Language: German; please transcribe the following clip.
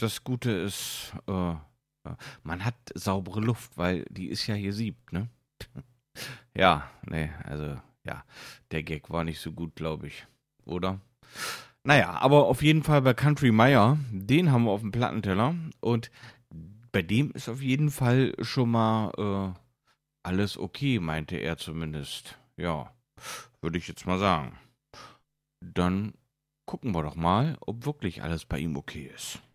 das Gute ist, man hat saubere Luft, weil die ist ja hier siebt, ne? Ja, ne, also, ja, der Gag war nicht so gut, glaube ich, oder? Naja, aber auf jeden Fall bei Country Meyer, den haben wir auf dem Plattenteller und bei dem ist auf jeden Fall schon mal alles okay, meinte er zumindest. Ja, würde ich jetzt mal sagen. Dann gucken wir doch mal, ob wirklich alles bei ihm okay ist.